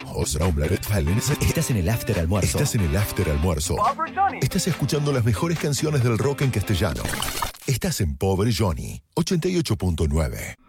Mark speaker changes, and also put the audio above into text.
Speaker 1: Estás en el after almuerzo.
Speaker 2: Estás escuchando las mejores canciones del rock en castellano. Estás en Pobre Johnny, 88.9.